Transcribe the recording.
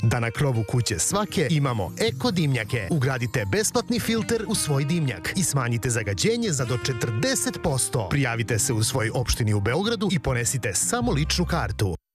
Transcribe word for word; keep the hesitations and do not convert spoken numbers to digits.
Da na krovu kuće svake imamo eko dimnjake. Ugradite besplatni filter u svoj dimnjak i smanjite zagađenje za do četrdeset posto. Prijavite se u svojoj opštini u Beogradu i ponesite samo ličnu kartu.